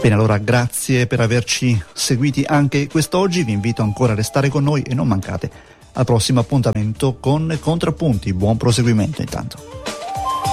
Bene, allora grazie per averci seguiti anche quest'oggi, vi invito ancora a restare con noi e non mancate al prossimo appuntamento con Contrappunti. Buon proseguimento intanto.